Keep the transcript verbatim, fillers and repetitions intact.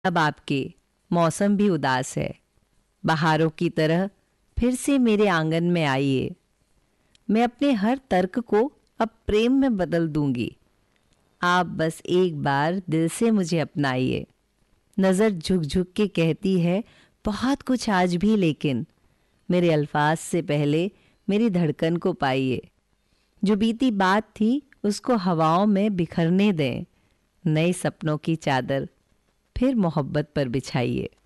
अब आपके मौसम भी उदास है। बहारों की तरह फिर से मेरे आंगन में आइए। मैं अपने हर तर्क को अब प्रेम में बदल दूंगी। आप बस एक बार दिल से मुझे अपनाइए। नज़र झुक झुक के कहती है बहुत कुछ आज भी, लेकिन मेरे अल्फाज से पहले मेरी धड़कन को पाइए। जो बीती बात थी उसको हवाओं में बिखरने दें। नए सपनों की चादर फिर मोहब्बत पर बिछाइए।